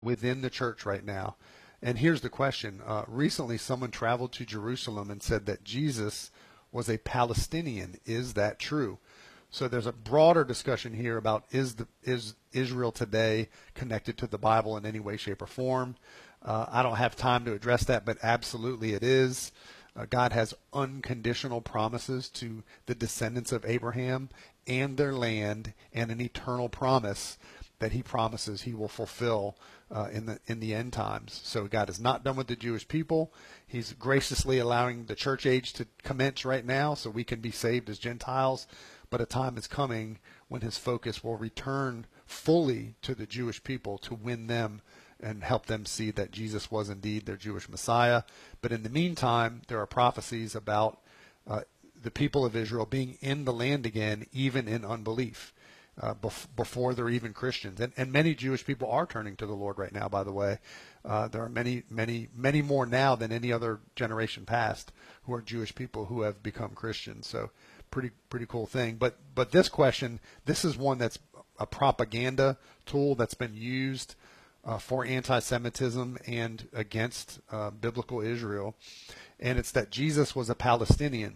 within the church right now. And here's the question. Recently, someone traveled to Jerusalem and said that Jesus was a Palestinian. Is that true? So there's a broader discussion here about is Israel today connected to the Bible in any way, shape, or form? I don't have time to address that, but absolutely it is. God has unconditional promises to the descendants of Abraham and their land, and an eternal promise that he promises he will fulfill in the end times. So God is not done with the Jewish people. He's graciously allowing the church age to commence right now so we can be saved as Gentiles. But a time is coming when his focus will return fully to the Jewish people to win them and help them see that Jesus was indeed their Jewish Messiah. But in the meantime, there are prophecies about the people of Israel being in the land again, even in unbelief, before they're even Christians. And many Jewish people are turning to the Lord right now, by the way. There are many more now than any other generation past who are Jewish people who have become Christians. So pretty cool thing. But this question, this is one that's a propaganda tool that's been used for anti-Semitism and against biblical Israel. And it's that Jesus was a Palestinian.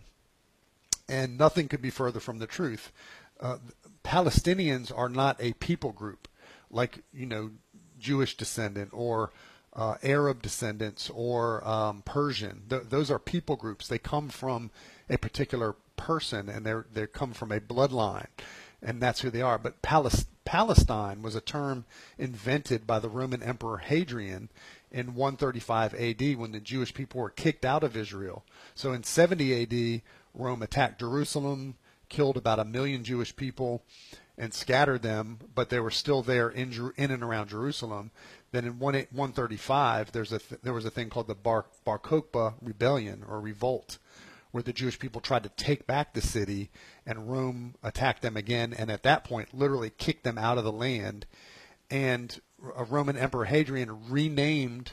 And nothing could be further from the truth. Palestinians are not a people group like, Jewish descendant or Arab descendants or Persian. Those are people groups. They come from a particular person, and they come from a bloodline, and that's who they are. But Palestine was a term invented by the Roman Emperor Hadrian in 135 AD when the Jewish people were kicked out of Israel. So in 70 AD, Rome attacked Jerusalem, killed about 1 million Jewish people, and scattered them, but they were still there in and around Jerusalem. Then in 135, there was a thing called the Bar Kokhba Rebellion or Revolt, where the Jewish people tried to take back the city, and Rome attacked them again, and at that point literally kicked them out of the land. And Roman Emperor Hadrian renamed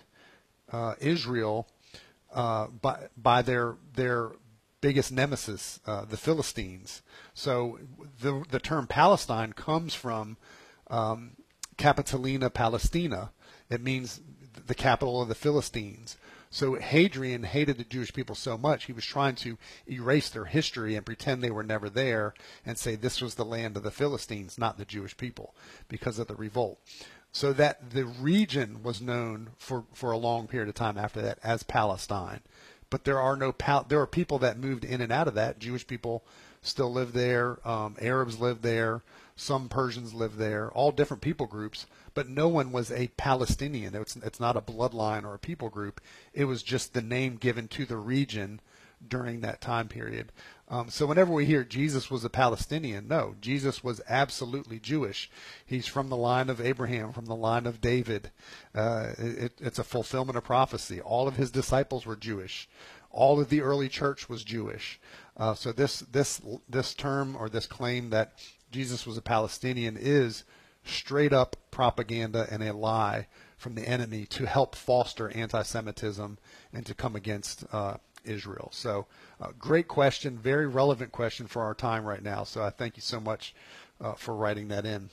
Israel by their biggest nemesis, the Philistines. So the term Palestine comes from Capitolina Palestina. It means the capital of the Philistines. So Hadrian hated the Jewish people so much, he was trying to erase their history and pretend they were never there and say this was the land of the Philistines, not the Jewish people, because of the revolt. So that the region was known for a long period of time after that as Palestine. But there are people that moved in and out of that. Jewish people still live there. Arabs live there. Some Persians live there. All different people groups. But no one was a Palestinian. It's not a bloodline or a people group. It was just the name given to the region during that time period. So whenever we hear Jesus was a Palestinian, no, Jesus was absolutely Jewish. He's from the line of Abraham, from the line of David. It's a fulfillment of prophecy. All of his disciples were Jewish. All of the early church was Jewish. So this term or this claim that Jesus was a Palestinian is straight up propaganda and a lie from the enemy to help foster anti-Semitism and to come against Israel. So great question, very relevant question for our time right now. So I thank you so much for writing that in.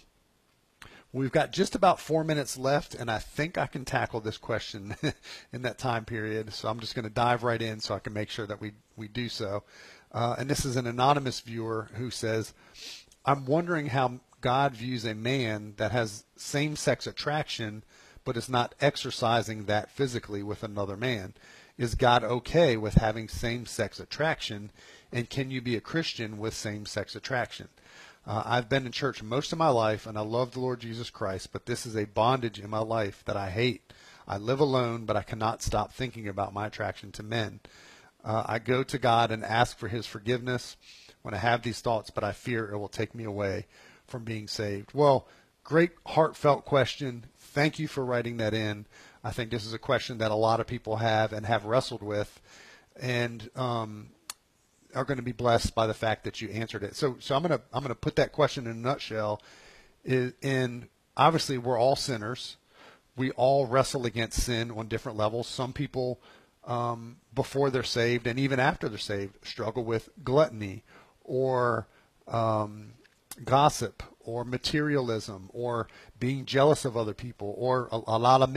We've got just about 4 minutes left, and I think I can tackle this question in that time period. So I'm just going to dive right in so I can make sure that we do so. And this is an anonymous viewer who says, I'm wondering how God views a man that has same-sex attraction but is not exercising that physically with another man. Is God okay with having same-sex attraction, and can you be a Christian with same-sex attraction? I've been in church most of my life, and I love the Lord Jesus Christ, but this is a bondage in my life that I hate. I live alone, but I cannot stop thinking about my attraction to men. I go to God and ask for his forgiveness when I have these thoughts, but I fear it will take me away from being saved. Well, great heartfelt question. Thank you for writing that in. I think this is a question that a lot of people have and have wrestled with, and are going to be blessed by the fact that you answered it. So I'm gonna put that question in a nutshell. In obviously we're all sinners. We all wrestle against sin on different levels. Some people before they're saved and even after they're saved struggle with gluttony or gossip or materialism or being jealous of other people or a lot of